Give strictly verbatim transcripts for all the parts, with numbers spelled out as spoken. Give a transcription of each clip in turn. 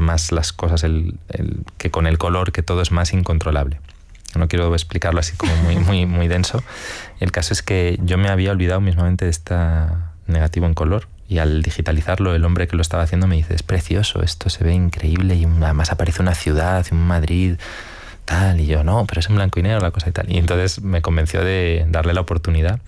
más las cosas, el, el, que con el color, que todo es más incontrolable. No quiero explicarlo así como muy, muy, muy denso. El caso es que yo me había olvidado mismamente de este negativo en color, y al digitalizarlo, el hombre que lo estaba haciendo me dice: es precioso, esto se ve increíble, y además aparece una ciudad, un Madrid, tal. Y yo: no, pero es en blanco y negro la cosa y tal. Y entonces me convenció de darle la oportunidad.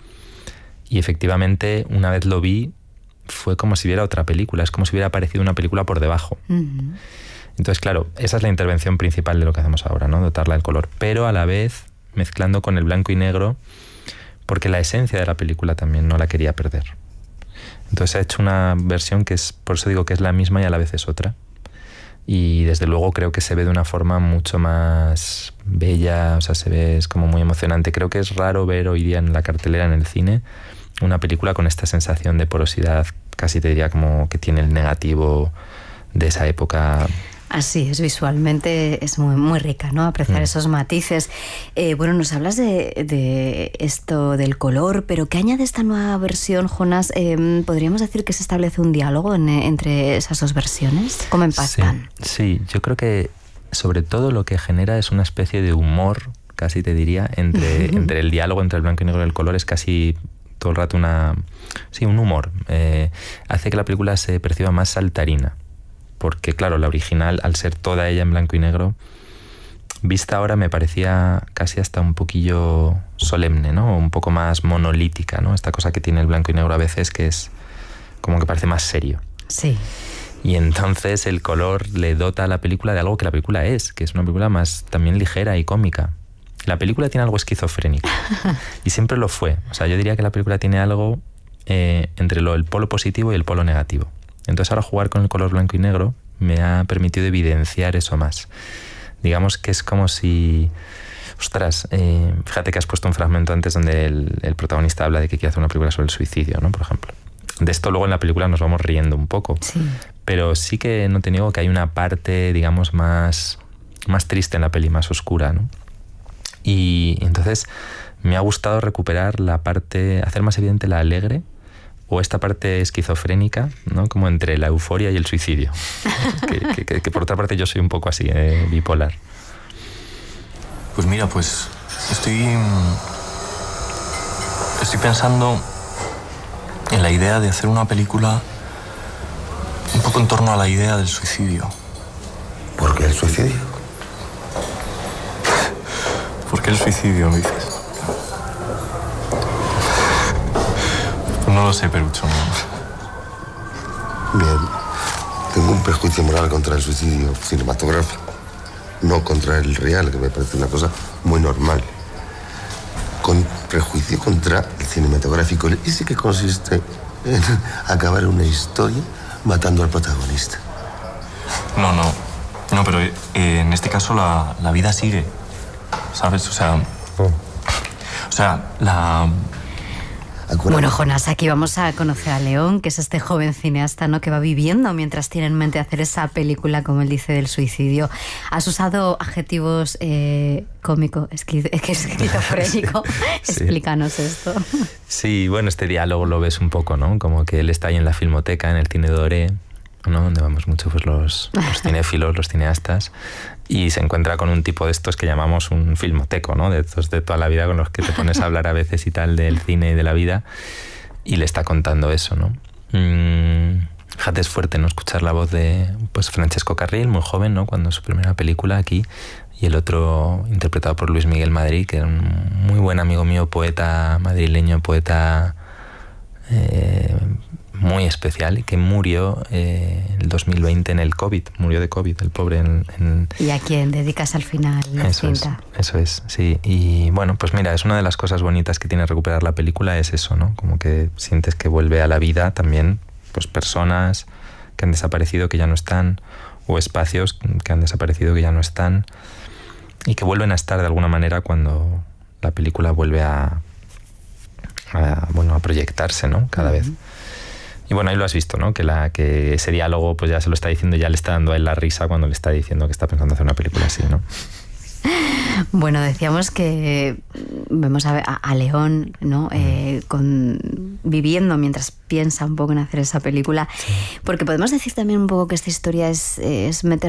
Y efectivamente, una vez lo vi, fue como si viera otra película, es como si hubiera aparecido una película por debajo. Uh-huh. Entonces, claro, esa es la intervención principal de lo que hacemos ahora, ¿no? Dotarla del color, pero a la vez mezclando con el blanco y negro, porque la esencia de la película también no la quería perder. Entonces he hecho una versión que es, por eso digo que es la misma y a la vez es otra. Y desde luego creo que se ve de una forma mucho más bella, o sea, se ve, es como muy emocionante. Creo que es raro ver hoy día en la cartelera, en el cine, una película con esta sensación de porosidad, casi te diría como que tiene el negativo de esa época. Así es, visualmente es muy, muy rica, ¿no? Apreciar mm. esos matices. Eh, bueno, nos hablas de, de esto del color, pero ¿qué añade esta nueva versión, Jonás? Eh, ¿Podríamos decir que se establece un diálogo en, entre esas dos versiones? ¿Cómo empatan? Sí, sí, yo creo que sobre todo lo que genera es una especie de humor, casi te diría, entre, entre el diálogo entre el blanco y negro y el color. Es casi todo el rato una, sí, un humor. Eh, hace que la película se perciba más saltarina. Porque claro, la original, al ser toda ella en blanco y negro, vista ahora me parecía casi hasta un poquillo solemne, ¿no? Un poco más monolítica, ¿no? Esta cosa que tiene el blanco y negro a veces, que es como que parece más serio. Sí. Y entonces el color le dota a la película de algo que la película es, que es una película más también ligera y cómica. La película tiene algo esquizofrénico y siempre lo fue. O sea, yo diría que la película tiene algo eh, entre lo, el polo positivo y el polo negativo. Entonces ahora jugar con el color blanco y negro me ha permitido evidenciar eso más. Digamos que es como si... Ostras, eh, fíjate que has puesto un fragmento antes donde el, el protagonista habla de que quiere hacer una película sobre el suicidio, ¿no? Por ejemplo. De esto luego en la película nos vamos riendo un poco. Sí. Pero sí que no te niego que hay una parte, digamos, más, más triste en la peli, más oscura, ¿no? Y entonces me ha gustado recuperar la parte, hacer más evidente la alegre, o esta parte esquizofrénica, ¿no? Como entre la euforia y el suicidio. que, que, que, que por otra parte yo soy un poco así, eh, bipolar. Pues mira, pues estoy... Estoy pensando en la idea de hacer una película un poco en torno a la idea del suicidio. ¿Por qué el suicidio? ¿Por qué el suicidio, me dices? No lo sé, Perucho. No. Bien. Tengo un prejuicio moral contra el suicidio cinematográfico. No contra el real, que me parece una cosa muy normal. Con prejuicio contra el cinematográfico. Ese que consiste en acabar una historia matando al protagonista. No, no. No, pero eh, en este caso la, la vida sigue. ¿Sabes? O sea... Oh. O sea, la... Bueno, Jonás, aquí vamos a conocer a León, que es este joven cineasta, ¿no?, que va viviendo mientras tiene en mente hacer esa película, como él dice, del suicidio. Has usado adjetivos eh, cómico, esquiz- esquizofrénico. Sí. Explícanos esto. Sí, bueno, este diálogo lo ves un poco, ¿no? Como que él está ahí en la Filmoteca, en el Cine Doré, ¿no? Donde vamos mucho pues los, los cinéfilos, los cineastas, y se encuentra con un tipo de estos que llamamos un filmoteco, ¿no? De estos de toda la vida con los que te pones a hablar a veces y tal del cine y de la vida, y le está contando eso, ¿no? Mm, fíjate, es fuerte, ¿no? Escuchar la voz de pues Francesco Carril, muy joven, ¿no? Cuando su primera película aquí, y el otro interpretado por Luis Miguel Madrid, que era un muy buen amigo mío, poeta madrileño, poeta... Eh, muy especial, y que murió en eh, el dos mil veinte en el COVID, murió de COVID, el pobre. En, en... ¿Y a quién dedicas al final la eso cinta? Es, eso es, sí. Y bueno, pues mira, es una de las cosas bonitas que tiene recuperar la película, es eso, ¿no? Como que sientes que vuelve a la vida también, pues personas que han desaparecido, que ya no están, o espacios que han desaparecido, que ya no están, y que vuelven a estar de alguna manera cuando la película vuelve a, a bueno, a proyectarse, ¿no? Cada uh-huh. vez. Y bueno, ahí lo has visto, ¿no? Que, la, que ese diálogo pues ya se lo está diciendo, ya le está dando a él la risa cuando le está diciendo que está pensando hacer una película así, ¿no? Bueno, decíamos que vemos a, a, a León, ¿no? Mm. Eh, con, viviendo mientras piensa un poco en hacer esa película. Sí. Porque podemos decir también un poco que esta historia es, es meter